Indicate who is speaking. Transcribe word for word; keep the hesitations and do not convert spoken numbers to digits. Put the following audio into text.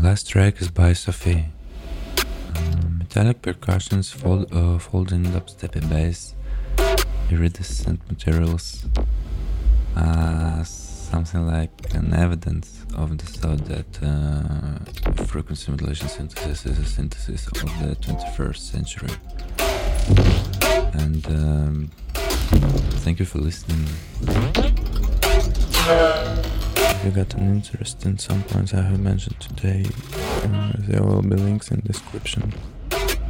Speaker 1: last track is by Sophie. Um, metallic percussions, fold, uh, folding dubstep bass, iridescent materials, uh, something like an evidence of the thought that uh, frequency modulation synthesis is a synthesis of the twenty-first century. And um, thank you for listening. If you got an interest in some points I have mentioned today, uh, there will be links in the description.